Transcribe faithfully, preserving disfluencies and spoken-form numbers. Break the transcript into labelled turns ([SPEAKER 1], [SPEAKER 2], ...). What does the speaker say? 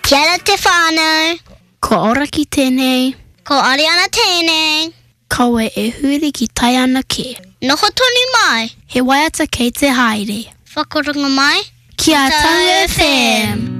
[SPEAKER 1] Kia ora te whānau.
[SPEAKER 2] Ko ora ki tēnei.
[SPEAKER 1] Ko Ariana tēnei.
[SPEAKER 2] Kaua e huri ki tai ana ke.
[SPEAKER 1] Noho tonu mai.
[SPEAKER 2] He waiata kei te haere.
[SPEAKER 1] Whakarunga mai.
[SPEAKER 2] Kia Tau F M.